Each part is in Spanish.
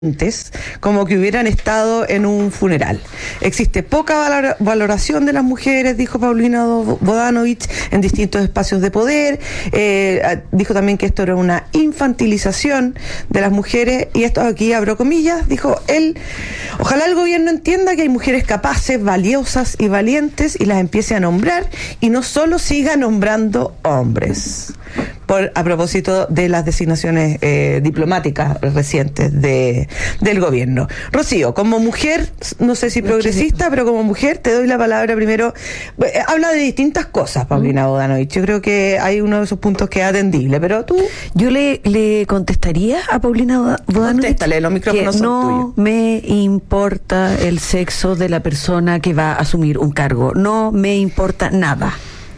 como que hubieran estado en un funeral. Existe poca valoración de las mujeres, dijo Paulina Bodanovich, en distintos espacios de poder. Dijo también que esto era una infantilización de las mujeres, y esto aquí abro comillas, dijo él: ojalá el gobierno entienda que hay mujeres capaces, valiosas y valientes y las empiece a nombrar y no solo siga nombrando hombres. A propósito de las designaciones diplomáticas recientes del gobierno. Rocío, como mujer, no sé si progresista, pero como mujer te doy la palabra primero. Habla de distintas cosas, Paulina Bodanovich. Yo creo que hay uno de esos puntos que es atendible, pero tú... Yo le contestaría a Paulina Bodanovich. Contéstale, los micrófonos son tuyos. No me importa el sexo de la persona que va a asumir un cargo. No me importa nada.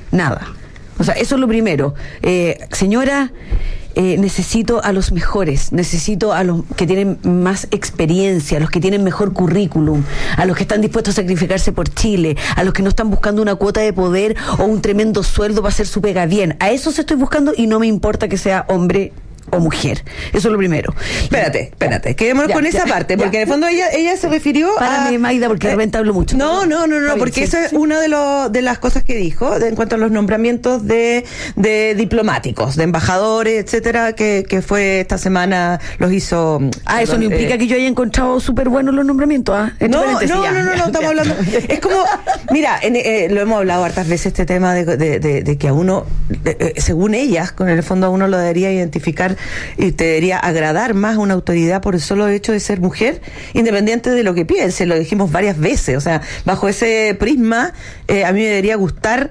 O sea, eso es lo primero. Señora, necesito a los mejores, necesito a los que tienen más experiencia, a los que tienen mejor currículum, a los que están dispuestos a sacrificarse por Chile, a los que no están buscando una cuota de poder o un tremendo sueldo para hacer su pega bien. A esos estoy buscando y no me importa que sea hombre o mujer. Eso es lo primero. Espérate, quedémonos con esa parte, porque en el fondo ella se refirió Párame, Maida, porque de repente hablo mucho. No, porque eso es una de las cosas que dijo en cuanto a los nombramientos de diplomáticos, de embajadores, etcétera, que fue esta semana, los hizo... Eso no implica que yo haya encontrado súper buenos los nombramientos, No, estamos hablando... Es como, mira, lo hemos hablado hartas veces, este tema de que a uno, según ellas, con el fondo a uno lo debería identificar y te debería agradar más una autoridad por el solo hecho de ser mujer, independiente de lo que piense. Lo dijimos varias veces, o sea, bajo ese prisma a mí me debería gustar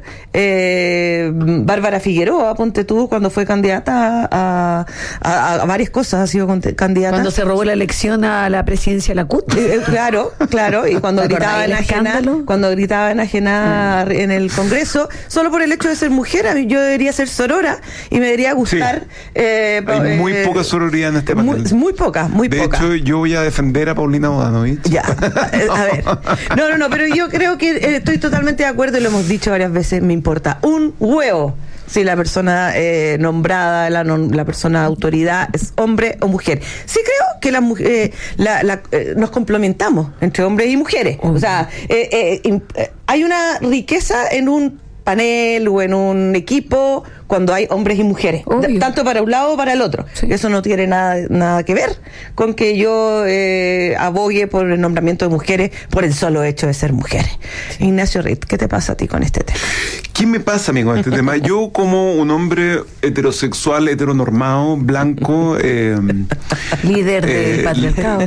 Bárbara Figueroa, ponte tú, cuando fue candidata a varias cosas, ha sido candidata. Cuando se robó la elección a la presidencia de la CUT. Claro, y cuando gritaba enajenada en el Congreso, solo por el hecho de ser mujer, a mí yo debería ser sorora y me debería gustar. Hay muy poca sororidad en este país. Muy poca. De hecho, yo voy a defender a Paulina Bodanovich. Ya, a ver. No, pero yo creo que estoy totalmente de acuerdo, y lo hemos dicho varias veces, me importa un huevo si la persona nombrada, la persona autoridad es hombre o mujer. Sí creo que las mujeres nos complementamos entre hombres y mujeres. O sea, hay una riqueza en un panel o en un equipo cuando hay hombres y mujeres, tanto para un lado o para el otro. Sí. Eso no tiene nada que ver con que yo abogue por el nombramiento de mujeres por el solo hecho de ser mujeres. Sí. Ignacio Ritt, ¿qué te pasa a ti con este tema? ¿Qué me pasa a mí con este tema? Yo, como un hombre heterosexual, heteronormado, blanco, líder del patriarcado.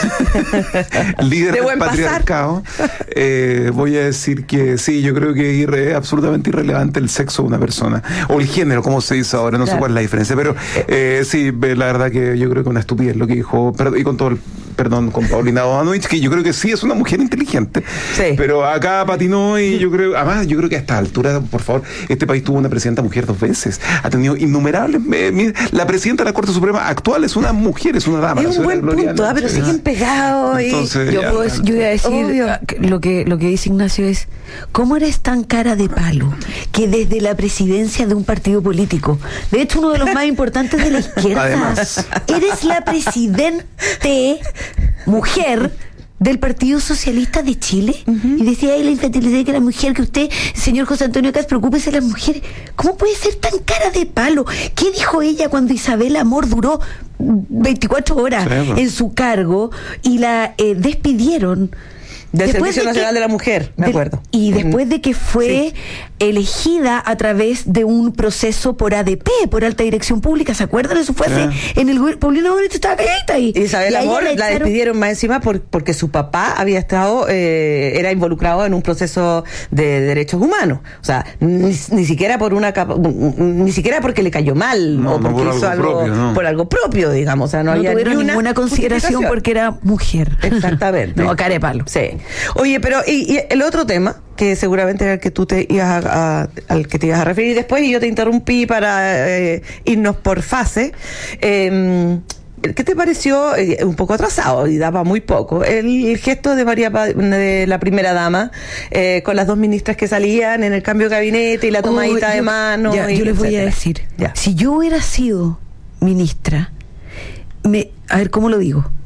Líder del patriarcado, voy a decir que sí, yo creo que es absolutamente irrelevante el sexo de una persona, o el género, como se dice ahora, no sé cuál es la diferencia, pero sí, la verdad que yo creo que una estupidez lo que dijo, y con todo el perdón, con Paulina Bodanovich, que yo creo que sí es una mujer inteligente, pero acá patinó, y yo creo que a esta altura, por favor, este país tuvo una presidenta mujer 2 veces, ha tenido innumerables, la presidenta de la Corte Suprema actual es una mujer, es una dama. Es un buen punto, pero siguen pegados. Entonces, yo voy a decir, lo que dice Ignacio es: ¿cómo eres tan cara de palo que desde la presidencia de un partido político, de hecho uno de los más importantes de la izquierda, además, eres la presidente mujer del Partido Socialista de Chile? Y decía ahí la infantilidad que la mujer, que usted, señor José Antonio Caz, preocúpese de las mujeres. ¿Cómo puede ser tan cara de palo? ¿Qué dijo ella cuando Isabel Amor duró 24 horas en su cargo y la despidieron? Del Servicio Nacional de la Mujer, me acuerdo. Y después de que fue elegida a través de un proceso por ADP, por Alta Dirección Pública, ¿se acuerdan? Eso fue en el... Paulina Bodanovich estaba calladita ahí. Isabel Amor la despidieron más encima porque su papá había estado, era involucrado en un proceso de derechos humanos. O sea, ni siquiera ni siquiera porque le cayó mal, o porque hizo algo propio, por algo propio, digamos. O sea, no había tuvieron ninguna consideración porque era mujer. Exactamente. No, cara de palo. Sí. Oye, pero y el otro tema, que seguramente era el que tú al que te ibas a referir después, y yo te interrumpí para irnos por fase. ¿Qué te pareció, un poco atrasado y daba muy poco, el gesto de la primera dama con las 2 ministras que salían en el cambio de gabinete y la tomadita de mano? Yo les voy a decir, si yo hubiera sido ministra, a ver, ¿cómo lo digo?